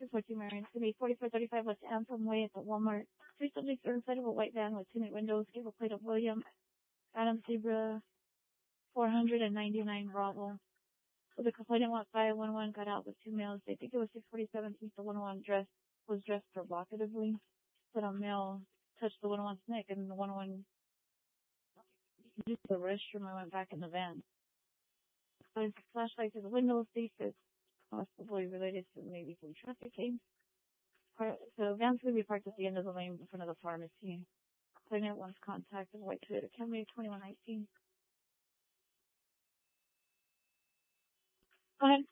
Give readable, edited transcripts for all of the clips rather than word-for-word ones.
242 Marion. It's going to be 4435 West Anthem Way at the Walmart. 3 subjects are inside of a white van with tinted windows. Give a plate of William Adam Zebra 499 Bravo. So the complainant went by 101, got out with 2 males. They think it was 647 since the 101 was dressed provocatively. But a male touched the 101's neck and the 101 used the restroom and went back in the van. There's a flashlight to the window. Thief is possibly related to maybe some trafficking. So the van's going to be parked at the end of the lane in front of the pharmacy. Complainant wants contact with white Toyota Camry 2119. Go ahead.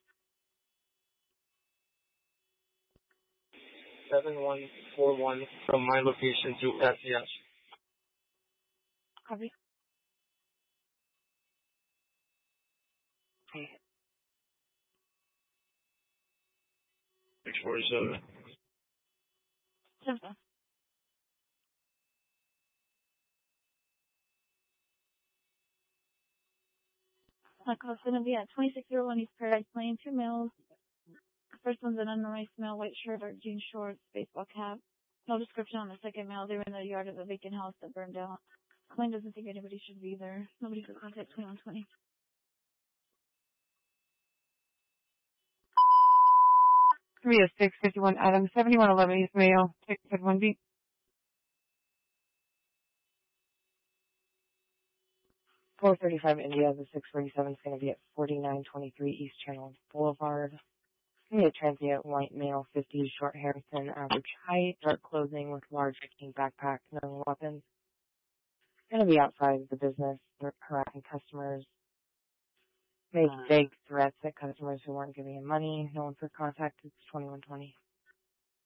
7141 from my location to SES. Copy. Okay. 647. Simple. My call's going to be at 2601 East Paradise Lane. 2 males. The first one's an unnice male, white shirt or jean shorts, baseball cap. No description on the second male. They were in the yard of a vacant house that burned down. Client doesn't think anybody should be there. Nobody could contact 2120. 30651 Adam 7111 East Mayo. Check 1B. 435 India. The 647 is going to be at 4923 East Channel Boulevard. A transient white male, 50, short hair, thin, average height, dark clothing with large hiking backpack, no weapons. Going to be outside the business, harassing customers, made vague threats at customers who weren't giving him money. No one for contact. It's 2120.